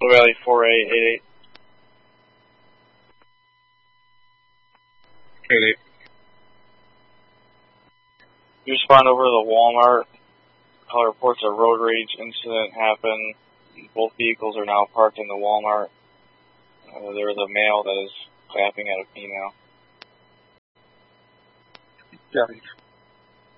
Valley 4888. 88. You respond over to the Walmart. Call reports a road rage incident happened. Both vehicles are now parked in the Walmart. There is a male that is clapping at a female. Yeah.